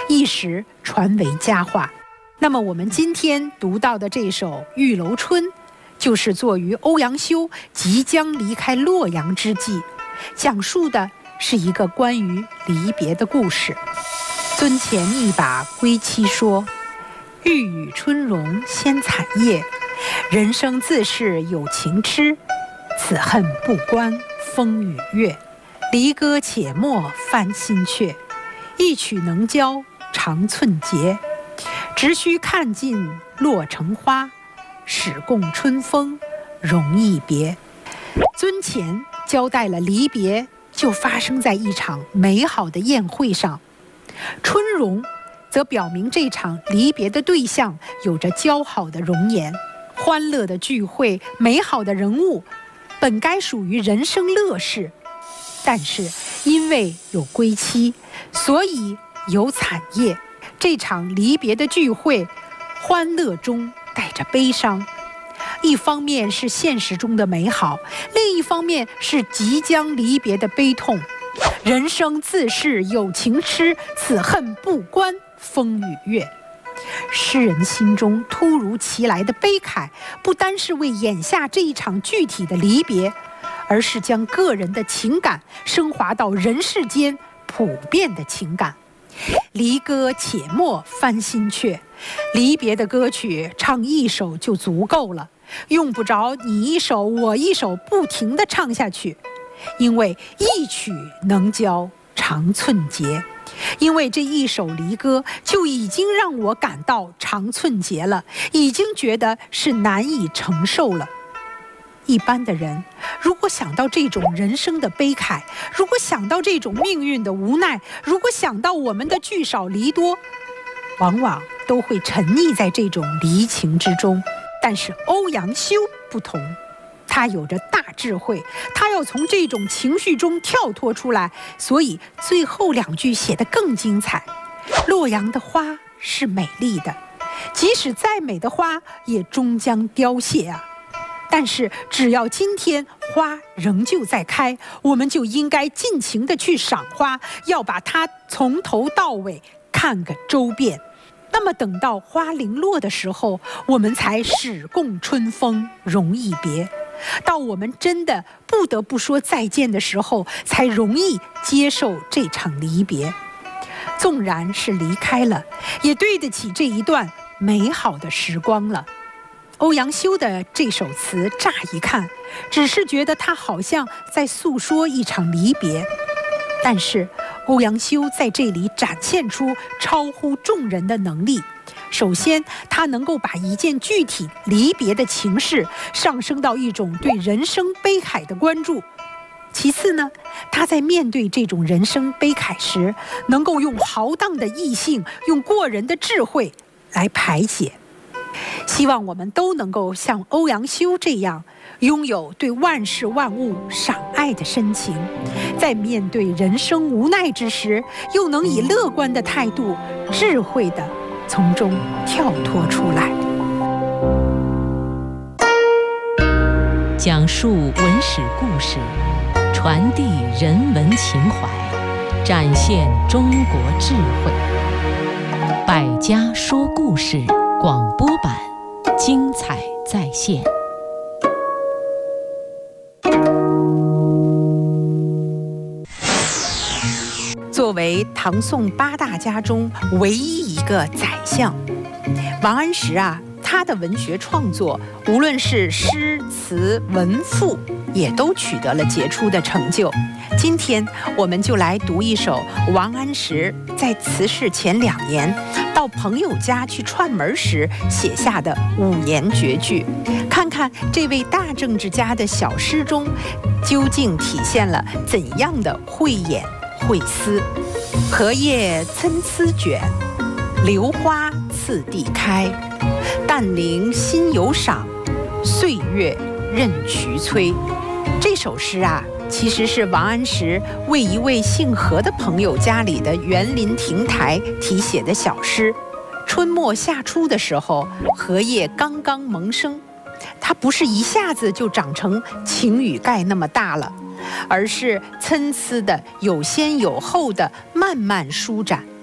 一时传为佳话。那么我们今天读到的这首《玉楼春》，就是作于欧阳修即将离开洛阳之际，讲述的是一个关于离别的故事。樽前一把归期说，欲与春容先惨夜，人生自是有情痴，此恨不关风与月。离歌且莫翻新阙，一曲能教长寸节。只须看尽落成花，始共春风容易别。樽前交代了离别就发生在一场美好的宴会上，春容则表明这场离别的对象有着姣好的容颜。欢乐的聚会，美好的人物，本该属于人生乐事，但是因为有归期，所以有惨夜。这场离别的聚会，欢乐中带着悲伤，一方面是现实中的美好，另一方面是即将离别的悲痛。人生自是有情痴，此恨不关风与月。诗人心中突如其来的悲慨，不单是为眼下这一场具体的离别，而是将个人的情感升华到人世间普遍的情感。离歌且莫翻新阙，离别的歌曲唱一首就足够了，用不着你一首我一首不停地唱下去，因为一曲能教长寸节。因为这一首离歌就已经让我感到长寸节了，已经觉得是难以承受了。一般的人如果想到这种人生的悲慨，如果想到这种命运的无奈，如果想到我们的聚少离多，往往都会沉溺在这种离情之中。但是欧阳修不同，他有着大智慧，他要从这种情绪中跳脱出来，所以最后两句写得更精彩。洛阳的花是美丽的，即使再美的花也终将凋谢啊。但是只要今天花仍旧在开，我们就应该尽情地去赏花，要把它从头到尾看个周遍。那么等到花零落的时候，我们才始共春风容易别。到我们真的不得不说再见的时候，才容易接受这场离别。纵然是离开了，也对得起这一段美好的时光了。欧阳修的这首词乍一看，只是觉得他好像在诉说一场离别，但是欧阳修在这里展现出超乎众人的能力。首先，他能够把一件具体离别的情事上升到一种对人生悲慨的关注。其次呢，他在面对这种人生悲慨时，能够用豪荡的意性，用过人的智慧来排解。希望我们都能够像欧阳修这样，拥有对万事万物赏爱的深情，在面对人生无奈之时，又能以乐观的态度，智慧地从中跳脱出来。 讲述文史故事，传递人文情怀，展现中国智慧。百家说故事广播版，精彩再现。 作为唐宋八大家中唯一一个宰相，王安石啊，他的文学创作，无论是诗词文赋，也都取得了杰出的成就。今天我们就来读一首王安石在辞世前2年到朋友家去串门时写下的5言绝句，看看这位大政治家的小诗中究竟体现了怎样的慧眼慧思。荷叶参差卷，榴花次第开，但领新有赏，岁月任渠催。这首诗啊，其实是王安石为一位姓何的朋友家里的园林亭台题写的小诗。春末夏初的时候，荷叶刚刚萌生，它不是一下子就长成晴雨盖那么大了，而是参差的、有先有后的慢慢舒展。